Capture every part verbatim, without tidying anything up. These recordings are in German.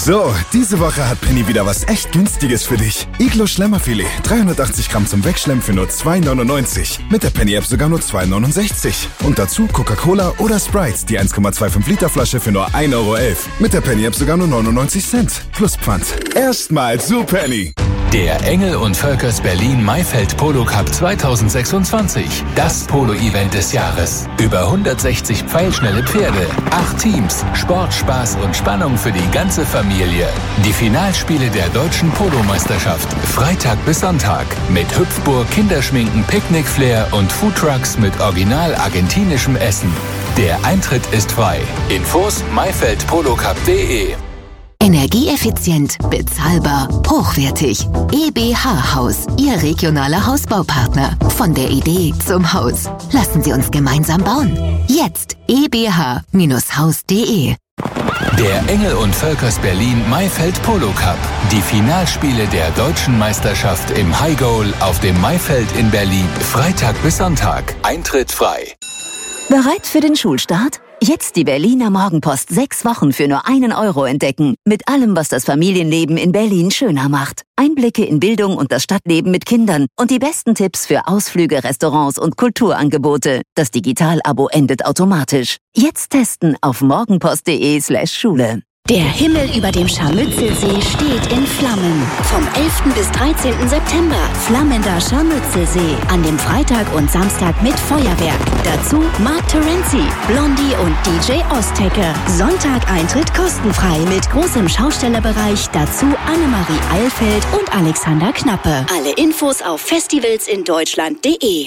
So, diese Woche hat Penny wieder was echt Günstiges für dich. Iglo Schlemmerfilet, dreihundertachtzig Gramm zum Wegschlemmen für nur zwei neunundneunzig. Mit der Penny-App sogar nur zwei neunundsechzig. Und dazu Coca-Cola oder Sprite, die eins Komma fünfundzwanzig Liter Flasche für nur ein Euro elf. Mit der Penny-App sogar nur neunundneunzig Cent. Plus Pfand. Erstmal zu Penny. Der Engel und Völkers Berlin Maifeld Polo Cup zweitausendsechsundzwanzig. Das Polo-Event des Jahres. Über hundertsechzig pfeilschnelle Pferde, acht Teams, Sport, Spaß und Spannung für die ganze Familie. Die Finalspiele der deutschen Polomeisterschaft. Freitag bis Sonntag. Mit Hüpfburg, Kinderschminken, Picknickflair und Foodtrucks mit original argentinischem Essen. Der Eintritt ist frei. Infos maifeld polo cup punkt de. Energieeffizient, bezahlbar, hochwertig. E B H Haus, Ihr regionaler Hausbaupartner. Von der Idee zum Haus. Lassen Sie uns gemeinsam bauen. Jetzt e b h Bindestrich haus punkt de. Der Engel und Völkers Berlin Maifeld Polo Cup. Die Finalspiele der deutschen Meisterschaft im High Goal auf dem Maifeld in Berlin. Freitag bis Sonntag. Eintritt frei. Bereit für den Schulstart? Jetzt die Berliner Morgenpost sechs Wochen für nur einen Euro entdecken. Mit allem, was das Familienleben in Berlin schöner macht. Einblicke in Bildung und das Stadtleben mit Kindern und die besten Tipps für Ausflüge, Restaurants und Kulturangebote. Das Digital-Abo endet automatisch. Jetzt testen auf morgenpost punkt de slash Schule. Der Himmel über dem Scharmützelsee steht in Flammen. Vom elften bis dreizehnten September. Flammender Scharmützelsee. An dem Freitag und Samstag mit Feuerwerk. Dazu Mark Terenzi, Blondie und D J Ostecke. Sonntag Eintritt kostenfrei mit großem Schaustellerbereich. Dazu Annemarie Eilfeld und Alexander Knappe. Alle Infos auf festivalsindeutschland punkt de.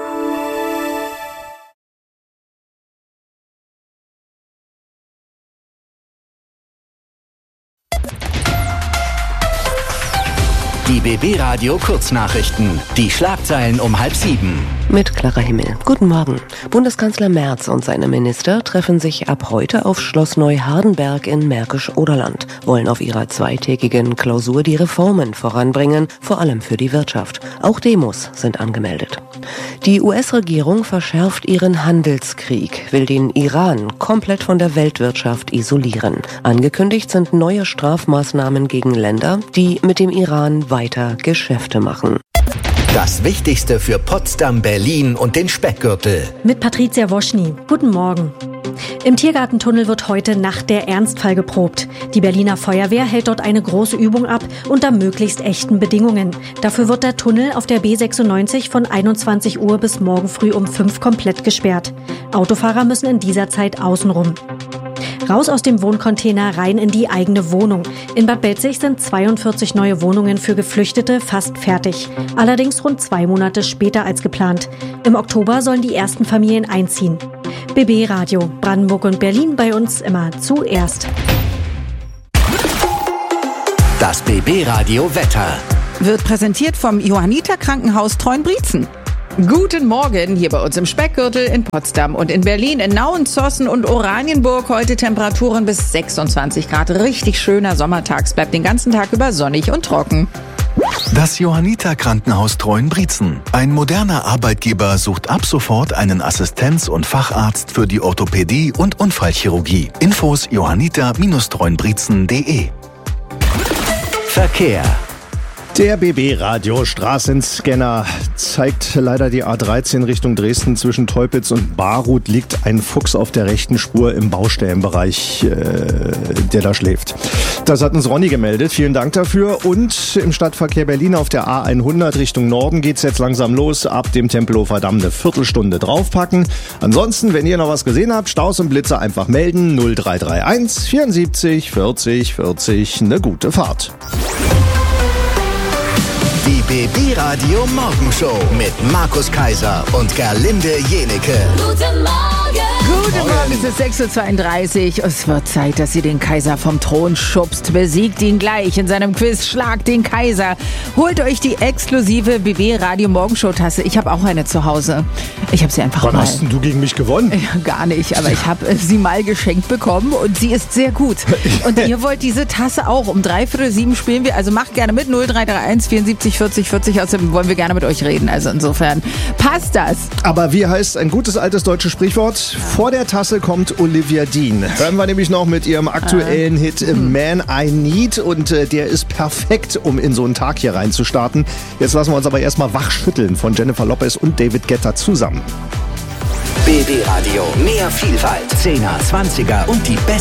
Die B B-Radio Kurznachrichten. Die Schlagzeilen um halb sieben. Mit Clara Himmel. Guten Morgen. Bundeskanzler Merz und seine Minister treffen sich ab heute auf Schloss Neuhardenberg in Märkisch-Oderland, wollen auf ihrer zweitägigen Klausur die Reformen voranbringen, vor allem für die Wirtschaft. Auch Demos sind angemeldet. Die U S-Regierung verschärft ihren Handelskrieg, will den Iran komplett von der Weltwirtschaft isolieren. Angekündigt sind neue Strafmaßnahmen gegen Länder, die mit dem Iran weiter Geschäfte machen. Das Wichtigste für Potsdam, Berlin und den Speckgürtel. Mit Patricia Woschny. Guten Morgen. Im Tiergartentunnel wird heute Nacht der Ernstfall geprobt. Die Berliner Feuerwehr hält dort eine große Übung ab unter möglichst echten Bedingungen. Dafür wird der Tunnel auf der B sechsundneunzig von einundzwanzig Uhr bis morgen früh um fünf komplett gesperrt. Autofahrer müssen in dieser Zeit außenrum. Raus aus dem Wohncontainer, rein in die eigene Wohnung. In Bad Belzig sind zweiundvierzig neue Wohnungen für Geflüchtete fast fertig. Allerdings rund zwei Monate später als geplant. Im Oktober sollen die ersten Familien einziehen. B B Radio, Brandenburg und Berlin bei uns immer zuerst. Das B B Radio Wetter wird präsentiert vom Johanniter Krankenhaus Treuenbrietzen. Guten Morgen hier bei uns im Speckgürtel in Potsdam und in Berlin, in Nauen, Zossen und Oranienburg. Heute Temperaturen bis sechsundzwanzig Grad. Richtig schöner Sommertag. Es bleibt den ganzen Tag über sonnig und trocken. Das Johanniter Krankenhaus Treuenbrietzen. Ein moderner Arbeitgeber sucht ab sofort einen Assistenz- und Facharzt für die Orthopädie und Unfallchirurgie. Infos johanniter Bindestrich treuenbrietzen punkt de. Verkehr. Der B B-Radio Straßenscanner zeigt leider die A dreizehn Richtung Dresden. Zwischen Teupitz und Baruth liegt ein Fuchs auf der rechten Spur im Baustellenbereich, äh, der da schläft. Das hat uns Ronny gemeldet. Vielen Dank dafür. Und im Stadtverkehr Berlin auf der A hundert Richtung Norden geht's jetzt langsam los. Ab dem Tempelhofer Damm eine Viertelstunde draufpacken. Ansonsten, wenn ihr noch was gesehen habt, Staus und Blitzer einfach melden. null drei drei eins vierundsiebzig vierzig vierzig. Eine gute Fahrt. Die B B-Radio Morgenshow mit Markus Kaiser und Gerlinde Jenecke. Guten Morgen! Guten Morgen, es ist sechs Uhr zweiunddreißig. Es wird Zeit, dass ihr den Kaiser vom Thron schubst. Besiegt ihn gleich in seinem Quiz. Schlagt den Kaiser. Holt euch die exklusive B B-Radio Morgenshow-Tasse. Ich habe auch eine zu Hause. Ich habe sie einfach Wann mal... hast denn du gegen mich gewonnen? Ja, gar nicht, aber ich habe sie mal geschenkt bekommen und sie ist sehr gut. Und ihr wollt diese Tasse auch. Um drei Viertel sieben spielen wir. Also macht gerne mit. null drei drei eins vierundsiebzig vierzig vierzig. Außerdem wollen wir gerne mit euch reden. Also insofern passt das. Aber wie heißt ein gutes altes deutsches Sprichwort? Vor der der Tasse kommt Olivia Dean. Hören wir nämlich noch mit ihrem aktuellen äh. Hit Man I Need und äh, der ist perfekt, um in so einen Tag hier reinzustarten. Jetzt lassen wir uns aber erstmal wachschütteln von Jennifer Lopez und David Guetta zusammen. B B Radio, mehr Vielfalt, Zehner, Zwanziger und die besten